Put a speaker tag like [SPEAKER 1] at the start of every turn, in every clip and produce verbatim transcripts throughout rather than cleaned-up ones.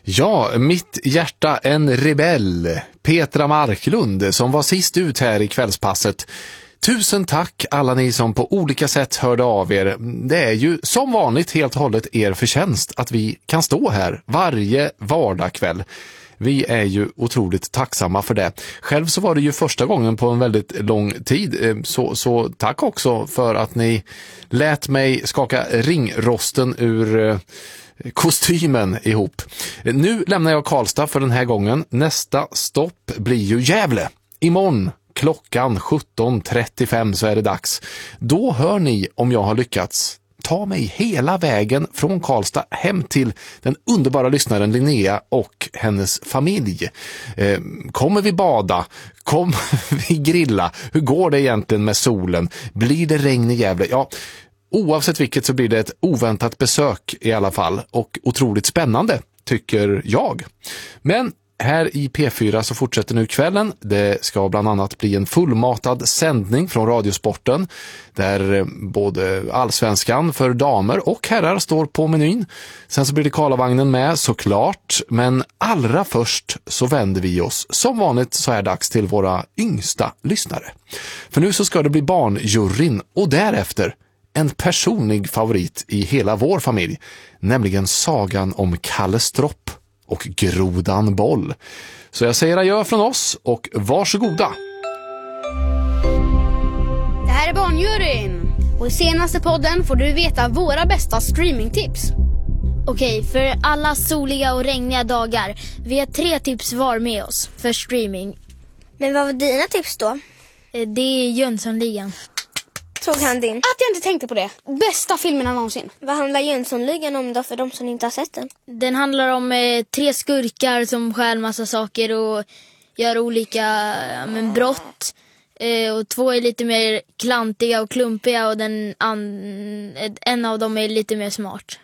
[SPEAKER 1] Ja, mitt hjärta en rebell, Petra Marklund, som var sist ut här i kvällspasset. Tusen tack alla ni som på olika sätt hörde av er. Det är ju som vanligt helt och hållet er förtjänst att vi kan stå här varje vardagkväll. Vi är ju otroligt tacksamma för det. Själv så var det ju första gången på en väldigt lång tid. Så, så tack också för att ni lät mig skaka ringrosten ur kostymen ihop. Nu lämnar jag Karlstad för den här gången. Nästa stopp blir ju Gävle. Imorgon klockan sjutton trettiofem så är det dags. Då hör ni om jag har lyckats ta mig hela vägen från Karlstad hem till den underbara lyssnaren Linnea och hennes familj. Eh, kommer vi bada? Kommer vi grilla? Hur går det egentligen med solen? Blir det regn i Gävle? Ja, oavsett vilket så blir det ett oväntat besök i alla fall. Och otroligt spännande, tycker jag. Men här i P fyra så fortsätter nu kvällen. Det ska bland annat bli en fullmatad sändning från Radiosporten där både allsvenskan för damer och herrar står på menyn. Sen så blir det Karlavagnen med såklart, men allra först så vänder vi oss som vanligt så här dags till våra yngsta lyssnare. För nu så ska det bli barnjuryn och därefter en personlig favorit i hela vår familj, nämligen sagan om Kalle Stropp och Grodan Boll. Så jag säger adjö från oss och varsågoda.
[SPEAKER 2] Det här är barnjuryn och i senaste podden får du veta våra bästa streamingtips.
[SPEAKER 3] Okej, för alla soliga och regniga dagar. Vi har tre tips var med oss för streaming.
[SPEAKER 4] Men vad var dina tips då?
[SPEAKER 3] Det är Jönssonligan.
[SPEAKER 4] Tog han din?
[SPEAKER 2] Att jag inte tänkte på det. Bästa filmerna någonsin.
[SPEAKER 4] Vad handlar Jönssonligan om då för de som inte har sett den?
[SPEAKER 3] Den handlar om eh, tre skurkar som stjäl massa saker och gör olika ja, men, brott. Eh, och två är lite mer klantiga och klumpiga och den an- en av dem är lite mer smart.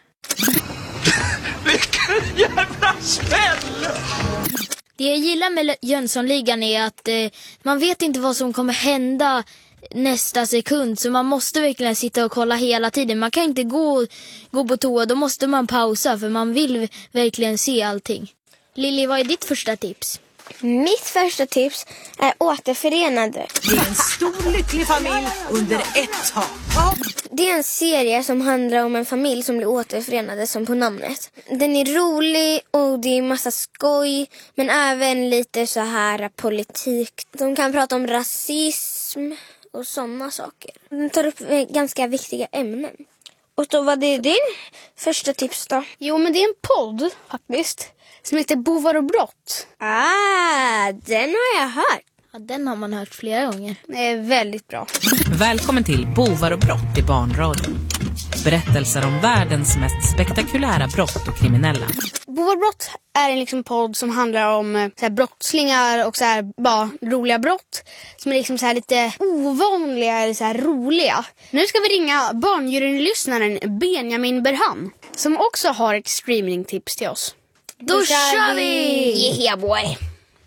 [SPEAKER 5] Vilken jävla smäll!
[SPEAKER 3] Det jag gillar med Jönssonligan är att eh, man vet inte vad som kommer hända nästa sekund, så man måste verkligen sitta och kolla hela tiden. Man kan inte gå, gå på toa, då måste man pausa för man vill verkligen se allting. Lili, vad är ditt första tips?
[SPEAKER 4] Mitt första tips är Återförenade.
[SPEAKER 5] Det är en stor lycklig familj under ett tak.
[SPEAKER 4] Det är en serie som handlar om en familj som blir återförenade som på namnet. Den är rolig och det är massa skoj, men även lite så här politik. De kan prata om rasism och sådana saker. De tar upp ganska viktiga ämnen. Och då var det din första tips då?
[SPEAKER 2] Jo, men det är en podd faktiskt som heter Bovar och brott.
[SPEAKER 4] Ah, den har jag hört.
[SPEAKER 3] Ja, den har man hört flera gånger.
[SPEAKER 2] Det är väldigt bra.
[SPEAKER 6] Välkommen till Bovar och brott i barnradion. Berättelser om världens mest spektakulära brott och kriminella.
[SPEAKER 2] Bovar och brott är en liksom podd som handlar om så här, brottslingar och så här, bara roliga brott som är liksom så här, lite ovanliga eller så här, roliga. Nu ska vi ringa barnjuryn-lyssnaren Benjamin Berhan som också har ett streamingtips till oss. Då, Då kör vi!
[SPEAKER 4] Yeah boy!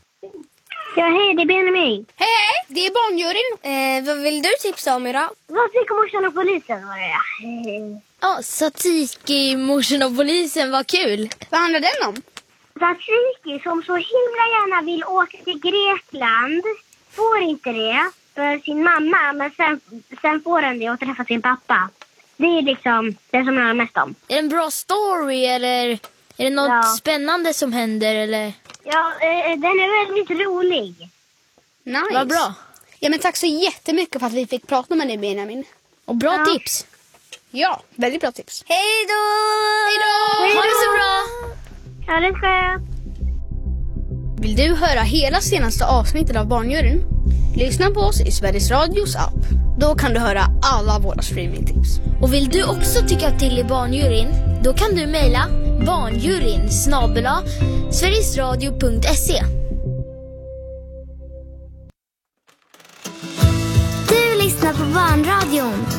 [SPEAKER 7] Ja, hej, det är Benjamin.
[SPEAKER 2] Hej, hej, det är barnjuryn.
[SPEAKER 4] Eh, vad vill du tipsa om idag?
[SPEAKER 7] Vad tycker morsan och polisen var det?
[SPEAKER 3] Ja, Satiki, morsan och polisen, var kul.
[SPEAKER 2] Vad handlar den om?
[SPEAKER 7] Satiki som så himla gärna vill åka till Grekland får inte det för sin mamma, men sen, sen får han det och träffa sin pappa. Det är liksom det som jag har mest om.
[SPEAKER 3] Är det en bra story eller är det något ja. spännande som händer eller?
[SPEAKER 7] Ja, eh, den är väldigt rolig.
[SPEAKER 2] Nice.
[SPEAKER 3] Vad bra.
[SPEAKER 2] Ja, men tack så jättemycket för att vi fick prata med dig, Benjamin.
[SPEAKER 3] Och bra
[SPEAKER 7] ja.
[SPEAKER 3] tips.
[SPEAKER 2] Ja, väldigt bra tips.
[SPEAKER 4] Hej då!
[SPEAKER 2] Hej då!
[SPEAKER 3] Ha det så bra!
[SPEAKER 7] Ja, det ska jag.
[SPEAKER 2] Vill du höra hela senaste avsnittet av Barnjuryn? Lyssna på oss i Sveriges Radios app. Då kan du höra alla våra streamingtips.
[SPEAKER 3] Och vill du också tycka till i Barnjuryn? Då kan du mejla barnjuryn snabel-a sverigesradio punkt se.
[SPEAKER 8] Du lyssnar på Barnradion.